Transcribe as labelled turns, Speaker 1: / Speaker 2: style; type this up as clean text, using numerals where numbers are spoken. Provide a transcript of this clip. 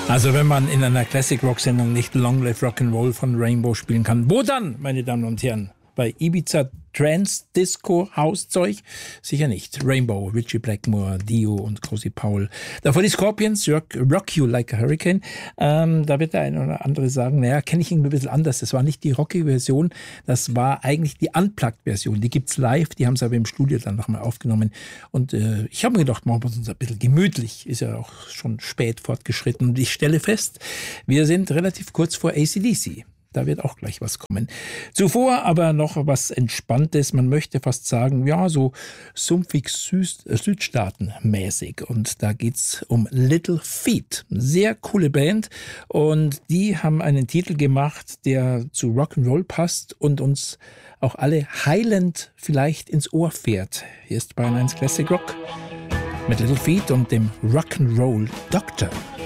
Speaker 1: Also wenn man in einer Classic-Rock-Sendung nicht Long Live Rock'n'Roll von Rainbow spielen kann, wo dann, meine Damen und Herren? Bei Ibiza Trance, Disco, Hauszeug? Sicher nicht. Rainbow, Ritchie Blackmore, Dio und Cozy Powell. Davor die Scorpions, Rock You Like a Hurricane. Da wird der eine oder andere sagen, naja, kenne ich irgendwie ein bisschen anders. Das war nicht die rockige Version, das war eigentlich die Unplugged-Version. Die gibt's live, die haben sie aber im Studio dann nochmal aufgenommen. Und ich habe mir gedacht, machen wir uns ein bisschen gemütlich. Ist ja auch schon spät fortgeschritten. Und ich stelle fest, wir sind relativ kurz vor AC/DC. Da wird auch gleich was kommen. Zuvor aber noch was Entspanntes. Man möchte fast sagen, ja, so sumpfig Südstaaten-mäßig. Und da geht's um Little Feat. Sehr coole Band. Und die haben einen Titel gemacht, der zu Rock'n'Roll passt und uns auch alle heilend vielleicht ins Ohr fährt. Hier ist Bayern 1 Classic Rock mit Little Feat und dem Rock'n'Roll Doctor.